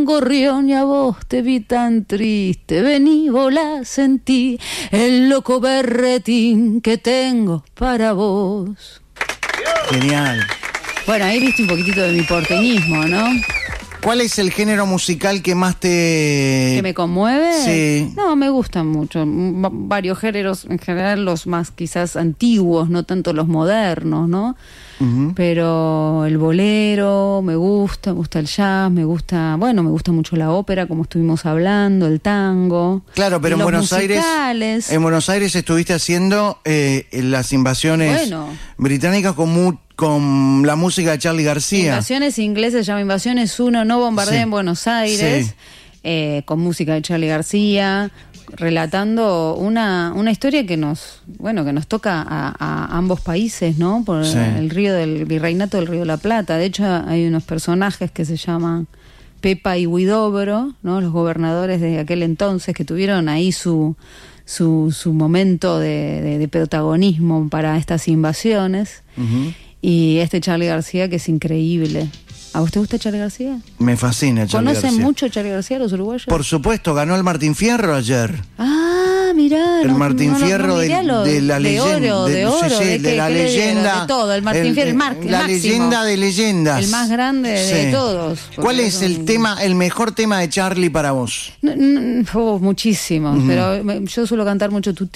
gorrión y a vos te vi tan triste. Vení, volá, sentí el loco berretín que tengo para vos. Genial. Bueno, ahí viste un poquitito de mi porteñismo, ¿no? ¿Cuál es el género musical que más ¿Que me conmueve? Sí. No, me gustan mucho. Varios géneros, en general los más quizás antiguos, no tanto los modernos, ¿no? Uh-huh. Pero el bolero me gusta el jazz, me gusta mucho la ópera, como estuvimos hablando, el tango. Claro, pero en Buenos musicales. Aires estuviste haciendo las invasiones británicas con la música de Charly García. Invasiones inglesas, se llama Invasiones 1, no bombardea en Buenos Aires, con música de Charly García, relatando una historia que nos toca a ambos países, ¿no? Por el virreinato del Río de la Plata. De hecho, hay unos personajes que se llaman Pepa y Huidobro, ¿no? Los gobernadores de aquel entonces que tuvieron ahí su momento de protagonismo para estas invasiones. Uh-huh. Y Charly García, que es increíble. ¿A vos te gusta Charly García? Me fascina Charly García. ¿Conocen mucho Charly García los uruguayos? Por supuesto, ganó el Martín Fierro ayer. Ah, mirá. El Martín Fierro de la leyenda. De oro, de la leyenda. De todo, el Martín Fierro, el la leyenda de leyendas. El más grande de todos. ¿Cuál es el mejor tema de Charly para vos? Muchísimos, pero yo suelo cantar mucho Tu